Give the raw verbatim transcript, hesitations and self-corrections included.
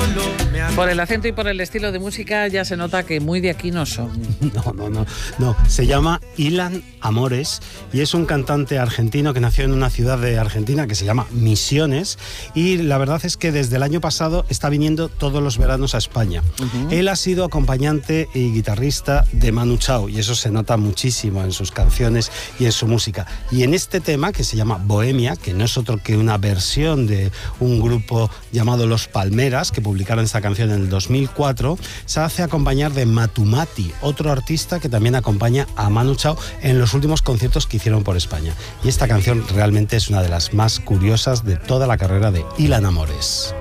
Por el acento y por el estilo de música ya se nota que muy de aquí no son. No, no, no, no. Se llama Ilan Amores y es un cantante argentino que nació en una ciudad de Argentina que se llama Misiones, y la verdad es que desde el año pasado está viniendo todos los veranos a España. Uh-huh. Él ha sido acompañante y guitarrista de Manu Chao y eso se nota muchísimo en sus canciones y en su música. Y en este tema, que se llama Bohemia, que no es otro que una versión de un grupo llamado Los Palmeras, que publicaron esta canción en el dos mil cuatro, se hace acompañar de Matumati, otro artista que también acompaña a Manu Chao en los últimos conciertos que hicieron por España. Y esta canción realmente es una de las más curiosas de toda la carrera de Ilan Amores.